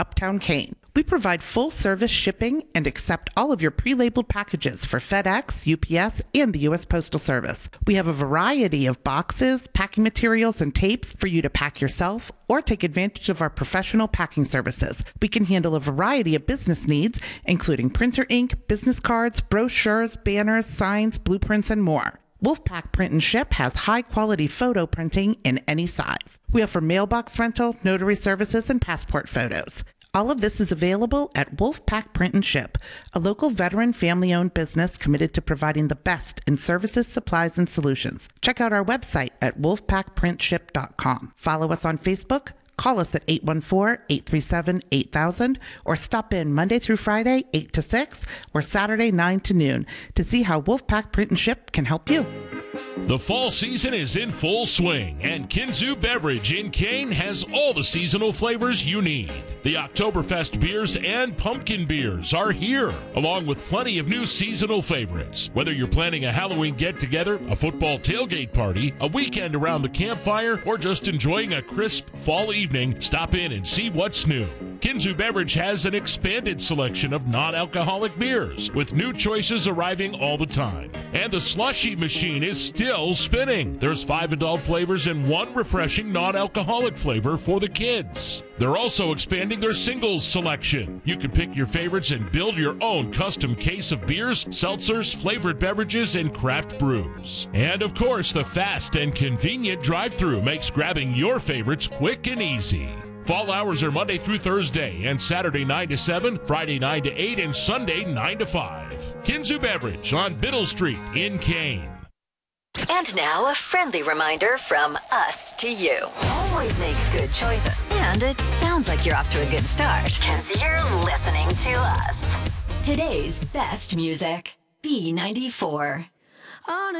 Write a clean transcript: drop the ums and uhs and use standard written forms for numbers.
Uptown Kane. We provide full-service shipping and accept all of your pre-labeled packages for FedEx, UPS, and the U.S. Postal Service. We have a variety of boxes, packing materials, and tapes for you to pack yourself or take advantage of our professional packing services. We can handle a variety of business needs, including printer ink, business cards, brochures, banners, signs, blueprints, and more. Wolfpack Print and Ship has high-quality photo printing in any size. We offer mailbox rental, notary services, and passport photos. All of this is available at Wolfpack Print and Ship, a local veteran family-owned business committed to providing the best in services, supplies, and solutions. Check out our website at wolfpackprintship.com. Follow us on Facebook, call us at 814-837-8000, or stop in Monday through Friday, 8 to 6, or Saturday, 9 to noon, to see how Wolfpack Print and Ship can help you. The fall season is in full swing, and Kinzu Beverage in Kane has all the seasonal flavors you need. The Oktoberfest beers and pumpkin beers are here, along with plenty of new seasonal favorites. Whether you're planning a Halloween get-together, a football tailgate party, a weekend around the campfire, or just enjoying a crisp fall evening, stop in and see what's new. Kinzu Beverage has an expanded selection of non-alcoholic beers, with new choices arriving all the time. And the slushie machine is still spinning. There's 5 adult flavors and 1 refreshing non-alcoholic flavor for the kids. They're also expanding their singles selection. You can pick your favorites and build your own custom case of beers, seltzers, flavored beverages, and craft brews. And of course, the fast and convenient drive-thru makes grabbing your favorites quick and easy. Fall hours are Monday through Thursday and Saturday 9 to 7, Friday 9 to 8, and Sunday 9 to 5. Kinzu Beverage on Biddle Street in Kane. And now a friendly reminder from us to you. Always make good choices. And it sounds like you're off to a good start because you're listening to us. Today's best music, B94.